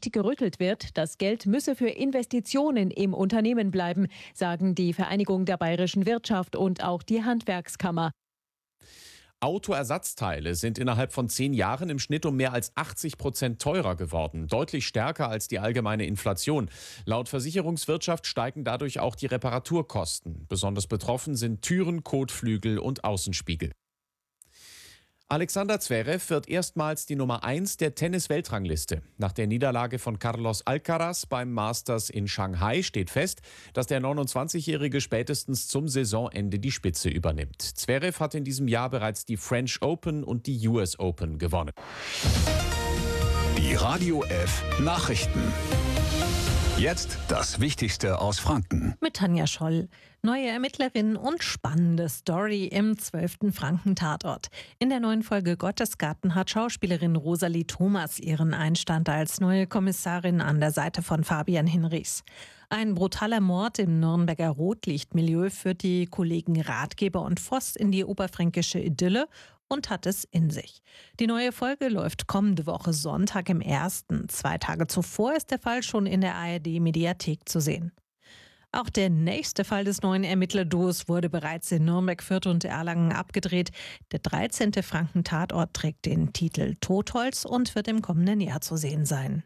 nicht gerüttelt wird. Das Geld müsse für Investitionen im Unternehmen bleiben, sagen die Vereinigung der bayerischen Wirtschaft und auch die Handwerkskammer. Autoersatzteile sind innerhalb von 10 Jahren im Schnitt um mehr als 80% teurer geworden. Deutlich stärker als die allgemeine Inflation. Laut Versicherungswirtschaft steigen dadurch auch die Reparaturkosten. Besonders betroffen sind Türen, Kotflügel und Außenspiegel. Alexander Zverev wird erstmals die Nummer 1 der Tennis-Weltrangliste. Nach der Niederlage von Carlos Alcaraz beim Masters in Shanghai steht fest, dass der 29-Jährige spätestens zum Saisonende die Spitze übernimmt. Zverev hat in diesem Jahr bereits die French Open und die US Open gewonnen. Die Radio F Nachrichten. Jetzt das Wichtigste aus Franken. Mit Tanja Scholl. Neue Ermittlerin und spannende Story im 12. Franken-Tatort. In der neuen Folge Gottesgarten hat Schauspielerin Rosalie Thomas ihren Einstand als neue Kommissarin an der Seite von Fabian Hinrichs. Ein brutaler Mord im Nürnberger Rotlichtmilieu führt die Kollegen Ratgeber und Voss in die oberfränkische Idylle und hat es in sich. Die neue Folge läuft kommende Woche Sonntag im 1. 2 Tage zuvor ist der Fall schon in der ARD-Mediathek zu sehen. Auch der nächste Fall des neuen Ermittlerduos wurde bereits in Nürnberg, Fürth und Erlangen abgedreht. Der 13. Franken-Tatort trägt den Titel Totholz und wird im kommenden Jahr zu sehen sein.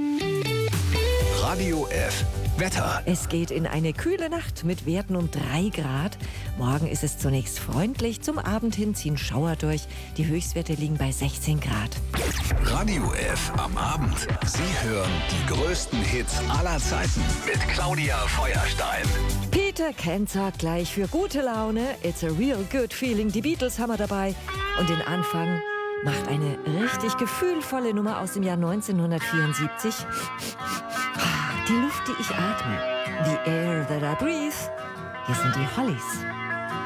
Radio F Wetter. Es geht in eine kühle Nacht mit Werten um 3 Grad. Morgen ist es zunächst freundlich, zum Abend hin ziehen Schauer durch. Die Höchstwerte liegen bei 16 Grad. Radio F am Abend. Sie hören die größten Hits aller Zeiten mit Claudia Feuerstein. Peter Kent sagt gleich für gute Laune, it's a real good feeling. Die Beatles haben wir dabei. Und den Anfang macht eine richtig gefühlvolle Nummer aus dem Jahr 1974. Die Luft, die ich atme. The air that I breathe. Hier sind die Hollies.